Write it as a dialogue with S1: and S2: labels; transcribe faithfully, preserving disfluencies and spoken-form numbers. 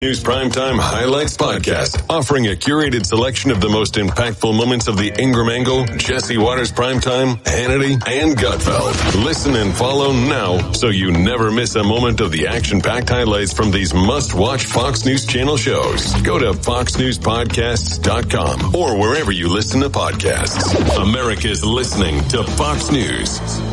S1: News Primetime Highlights Podcast, offering a curated selection of the most impactful moments of the Ingram Angle, Jesse Waters Primetime, Hannity, and Gutfeld. Listen and follow now so you never miss a moment of the action-packed highlights from these must-watch Fox News Channel shows. Go to fox news podcasts dot com or wherever you listen to podcasts. America's listening to Fox News.